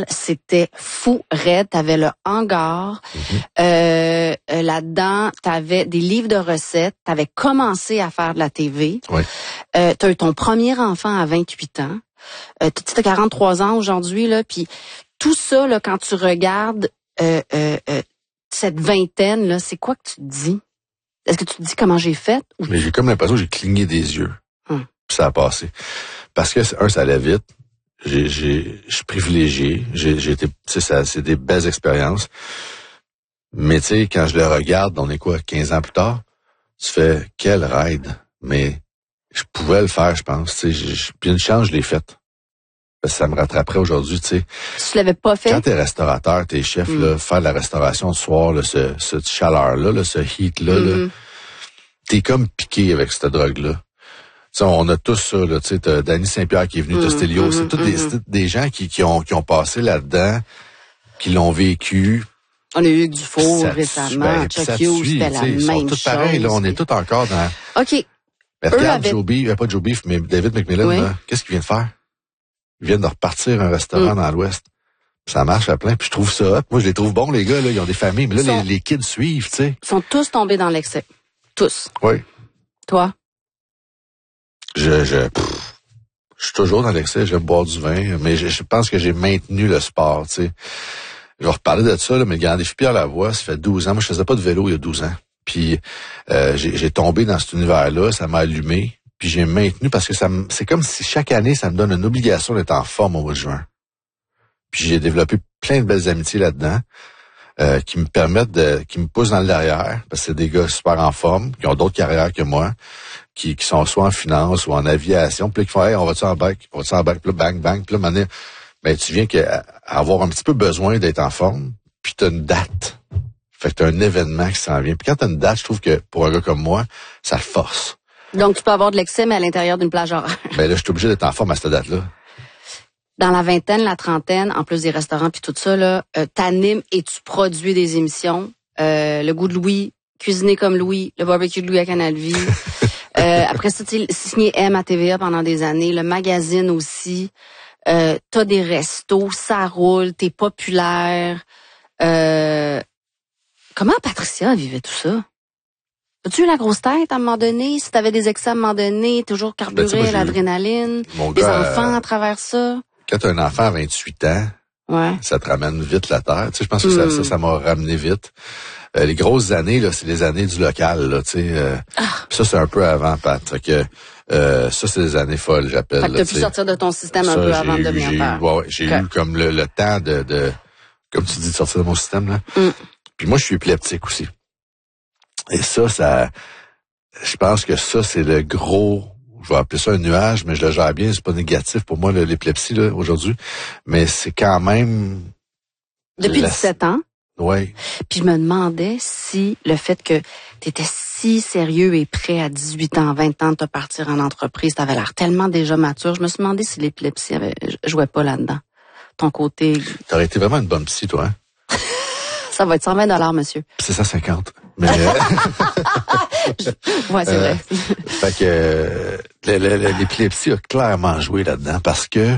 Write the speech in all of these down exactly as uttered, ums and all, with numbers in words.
salle, c'était fou raide. T'avais le hangar. Mm-hmm. Euh, là-dedans, t'avais des livres de recettes. T'avais commencé à faire de la T V. Oui. Euh, t'as eu ton premier enfant à vingt-huit ans. Euh, t'as quarante-trois ans aujourd'hui, là. Puis tout ça, là, quand tu regardes euh, euh, euh, cette vingtaine, là, c'est quoi que tu te dis? Est-ce que tu te dis comment j'ai fait? Ou... Mais j'ai comme l'impression que j'ai cligné des yeux. Hum. Puis ça a passé. Parce que, un, ça allait vite. J'ai, j'ai, je suis privilégié. J'ai, j'ai été, tu sais, ça, c'est des belles expériences. Mais tu sais, quand je le regarde, on est quoi, quinze ans plus tard? Tu fais, quel ride. Mais je pouvais le faire, je pense. Tu sais, puis une chance, je l'ai faite. Parce que ça me rattraperait aujourd'hui, tu sais. Si tu l'avais pas fait? Quand t'es restaurateur, t'es chef, mm. là, faire de la restauration le soir, là, ce, cette chaleur-là, là, ce heat-là, mm-hmm. là, t'es comme piqué avec cette drogue-là. T'sais, on a tous ça, là, tu sais, t'as Danny Saint-Pierre qui est venu, mm-hmm. t'as Stélio, c'est tous mm-hmm. des, des gens qui, qui ont, qui ont passé là-dedans, qui l'ont vécu. On a eu du four récemment, Chuck Hughes, c'était la même chose. Ils sont tous pareils, là, on est tous encore dans... OK. Mais regarde, Joe Beef, euh, pas Joe Beef, mais David McMillan, oui. là, qu'est-ce qu'il vient de faire? Ils viennent de repartir un restaurant mm. dans l'Ouest. Ça marche à plein, puis je trouve ça hot. Moi, je les trouve bons, les gars, là, ils ont des familles, mais là, sont, les, les kids suivent, tu sais. Ils sont tous tombés dans l'excès. Tous. Oui. Toi? Je, je, pff, je suis toujours dans l'excès, j'aime boire du vin, mais je, je pense que j'ai maintenu le sport, tu sais. Je vais reparler de ça, là, mais regardez, je suis Pierre Lavoie, ça fait douze ans. Moi, je faisais pas de vélo il y a douze ans. Puis, euh, j'ai, j'ai tombé dans cet univers-là, ça m'a allumé. Puis j'ai maintenu parce que ça me, c'est comme si chaque année, ça me donne une obligation d'être en forme au mois de juin. Puis j'ai développé plein de belles amitiés là-dedans, euh, qui me permettent de, qui me poussent dans le derrière, parce que c'est des gars super en forme, qui ont d'autres carrières que moi, qui, qui sont soit en finance ou en aviation, puis là, qui font, hey, on va-tu en bac, on va-tu en bac, puis là, bang, bang, puis là, maintenant, ben, tu viens qu'à avoir un petit peu besoin d'être en forme, puis t'as une date. Fait que t'as un événement qui s'en vient. Puis quand t'as une date, je trouve que pour un gars comme moi, ça le force. Donc, tu peux avoir de l'excès, mais à l'intérieur d'une plage horaire. Ben là, je suis obligé d'être en forme à cette date-là. Dans la vingtaine, la trentaine, en plus des restaurants puis tout ça, là, euh, t'animes et tu produis des émissions. Euh, le goût de Louis, Cuisiner comme Louis, le barbecue de Louis à Canal Vie. euh, après ça, tu sais, signé M à T V A pendant des années, le magazine aussi. Euh, t'as des restos, ça roule, t'es populaire. Euh, comment Patricia vivait tout ça? As-tu eu la grosse tête à un moment donné? Si t'avais des excès à un moment donné, toujours carburé, ben, l'adrénaline, des gars, enfants à travers ça? Quand t'as un enfant à vingt-huit ans, ouais. ça te ramène vite la terre. Tu sais, je pense que mm. ça, ça, ça m'a ramené vite. Euh, les grosses années, là, c'est les années du local, là, tu sais. Euh, ah. Ça, c'est un peu avant, Pat. Fait que, euh, ça, c'est des années folles, j'appelle. Fait que t'as pu sortir de ton système ça, un peu avant de devenir père. Ouais, ouais, j'ai okay. eu comme le, le temps de, de, comme tu dis, de sortir de mon système, là. Mm. Puis moi, je suis épileptique aussi. Et ça, ça, je pense que ça, c'est le gros, je vais appeler ça un nuage, mais je le gère bien, c'est pas négatif pour moi, l'épilepsie, là, aujourd'hui. Mais c'est quand même... Depuis la... dix-sept ans? Oui. Puis je me demandais si le fait que t'étais si sérieux et prêt à dix-huit ans, vingt ans de te partir en entreprise, t'avais l'air tellement déjà mature, je me suis demandé si l'épilepsie avait, jouait pas là-dedans. Ton côté... T'aurais été vraiment une bonne psy, toi, hein? Ça va être cent vingt dollars, monsieur. C'est cent cinquante. Mais ouais, c'est euh, vrai. Fait que euh, l'épilepsie a clairement joué là-dedans parce que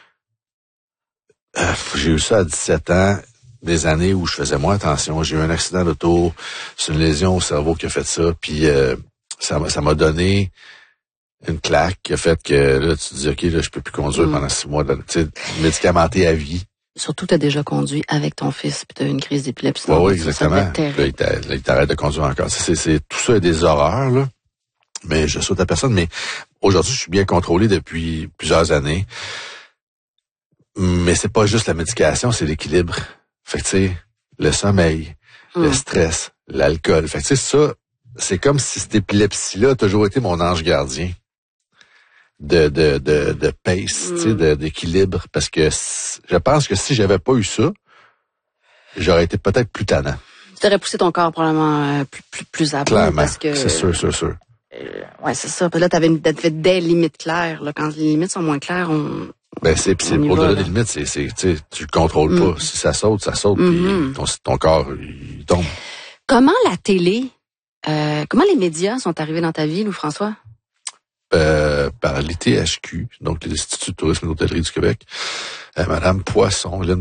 euh, j'ai eu ça à dix-sept ans, des années où je faisais moins attention. J'ai eu un accident d'auto, c'est une lésion au cerveau qui a fait ça, puis euh, ça m'a ça m'a donné une claque qui a fait que là tu te dis ok là je peux plus conduire mm. pendant six mois, tu sais, médicamenté à vie. Surtout, tu as déjà conduit avec ton fils, puis tu as eu une crise d'épilepsie. Oui, oui, exactement. Là, il t'arrête de conduire encore. C'est, c'est, tout ça est des horreurs, là. Mais je saute à personne. Mais aujourd'hui, je suis bien contrôlé depuis plusieurs années. Mais c'est pas juste la médication, c'est l'équilibre. Fait que, tu sais, le sommeil, mm. le stress, l'alcool. Fait que, tu sais, ça, c'est comme si cette épilepsie-là a toujours été mon ange gardien. de de de de pace, mm. tu sais, de, d'équilibre, parce que je pense que si j'avais pas eu ça, j'aurais été peut-être plus tannant. Tu aurais poussé ton corps probablement euh, plus plus plus à bout parce que c'est sûr, c'est sûr. Euh, ouais, c'est ça. Puis là, t'avais t'avais des limites claires. Là, quand les limites sont moins claires, on ben c'est c'est au-delà des limites, c'est c'est tu sais, tu le contrôles mm. pas. Si ça saute, ça saute, mm-hmm. puis ton ton corps il tombe. Comment la télé, euh, comment les médias sont arrivés dans ta vie, Louis-François? Euh, par l'I T H Q, donc l'Institut de tourisme et d'hôtellerie du Québec, euh, Madame Poisson, Lynn